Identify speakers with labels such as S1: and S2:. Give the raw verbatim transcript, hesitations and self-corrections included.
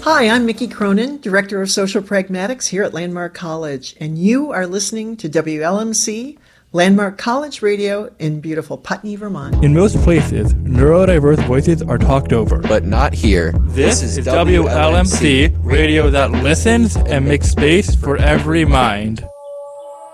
S1: Hi, I'm Mickey Cronin, Director of Social Pragmatics here at Landmark College, and you are listening to W L M C, Landmark College Radio in beautiful Putney, Vermont.
S2: In most places, neurodiverse voices are talked over.
S3: But not here.
S2: This, this is W L M C, radio that listens and makes space for every mind.